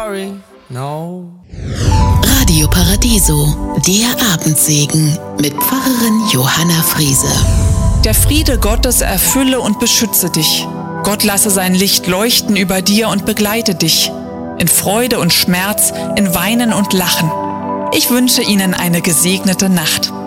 sorry, no. Radio Paradiso, der Abendsegen mit Pfarrerin Johanna Friese. Der Friede Gottes erfülle und beschütze dich. Gott lasse sein Licht leuchten über dir und begleite dich. In Freude und Schmerz, in Weinen und Lachen. Ich wünsche Ihnen eine gesegnete Nacht.